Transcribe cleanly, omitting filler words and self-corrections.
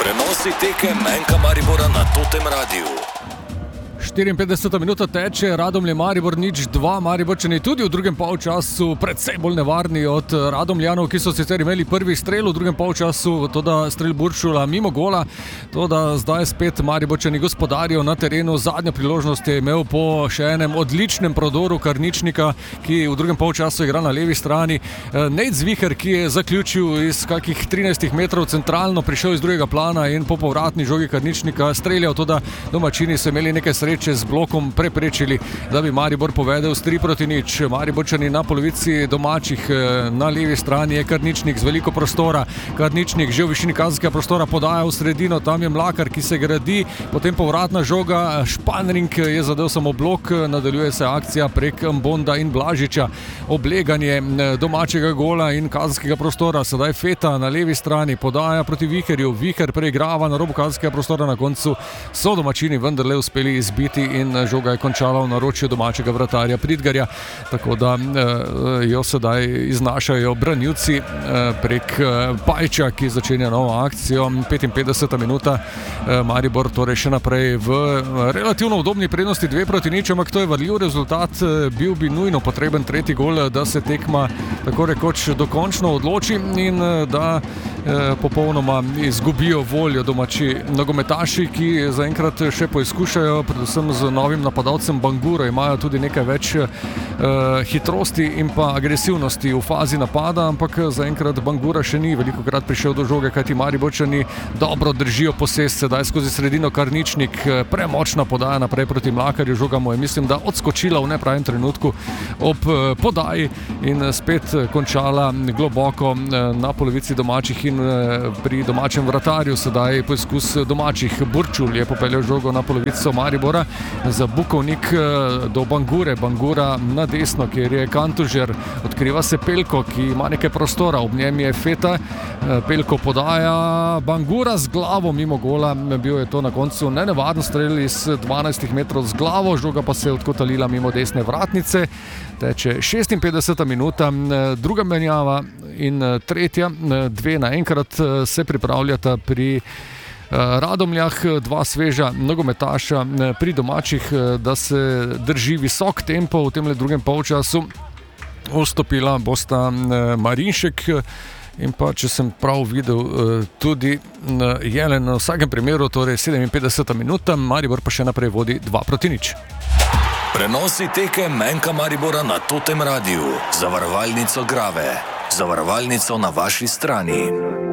Prenosi tekem Enka Maribora na Totem Radiu. 54 minuta teče, Radomlje Maribor 0-2, Mariborčani tudi v drugem polčasu precej bolj nevarni od Radomljanov, ki so sicer imeli prvi strel v drugem polčasu, toda strel Buršula mimo gola, toda zdaj spet Mariborčani gospodarijo na terenu. Zadnjo priložnost je imel po še enem odličnem prodoru Karničnika, ki v drugem polčasu igra na levi strani. Nejc Zviher, ki je zaključil iz kakih 13 metrov centralno, prišel iz drugega plana in po povratni žogi Karničnika streljal, toda domačini so imeli nekaj sreče z blokom preprečili, da bi Maribor povedel s 3-0. Mariborčani na polovici domačih, na levi strani je Karničnik z veliko prostora. Karničnik že v višini kazenskega prostora podaja v sredino, tam je Mlakar, ki se gradi, potem povratna žoga, Španring je zadel samo blok, nadaljuje se akcija prek Mbonda in Blažiča. Obleganje domačega gola in kazenskega prostora, sedaj Feta na levi strani podaja proti Viherju, Viher preigrava na robu kazenskega prostora, na koncu so domačini vendarle uspeli izbiti in žoga je končala v naročju domačega vratarja Pridgarja, tako da jo sedaj iznašajo branilci prek Pajča, ki začenja novo akcijo. 55 minuta, Maribor torej še naprej v relativno udobni prednosti 2-0, ampak to je varljiv rezultat, bil bi nujno potreben tretji gol, da se tekma tako rekoč dokončno odloči in da popolnoma izgubijo voljo domači nogometaši, ki zaenkrat še poizkušajo, predvsem z novim napadalcem Banguro, imajo tudi nekaj več hitrosti in pa agresivnosti v fazi napada, ampak zaenkrat Bangura še ni velikokrat prišel do žoge, kajti Mariborčani dobro držijo posest, sedaj skozi sredino Karničnik, premočna podaja naprej proti Mlakarju, žoga mu je, mislim, da odskočila v nepravem trenutku ob podaji in spet končala globoko na polovici domačih in pri domačem vratarju sedaj poizkus domačih. Burčul je popeljal žogo na polovico Maribora za Bukovnik do Bangure, Bangura na desno, kjer je Kantužer, odkriva se Pelko, ki ima nekaj prostora, ob njem je Feta, Pelko podaja, Bangura z glavo mimo gola, bil je to na koncu nenavadno strel iz 12 metrov z glavo, žoga pa se je odkotalila mimo desne vratnice. Teče 56 minuta, druga menjava in tretja, dve naenkrat se pripravljata pri Radomljah, dva sveža nogometaša pri domačih, da se drži visok tempo v tem drugem polčasu. Vstopila bosta Marinšek in pa, če sem prav videl, tudi Jelen. V vsakem primeru torej 57 minuta, Maribor pa še naprej vodi 2-0. Prenosi tekem Enka Maribora na Totem Radiu. Zavarovalnico Grave. Zavarovalnico na vaši strani.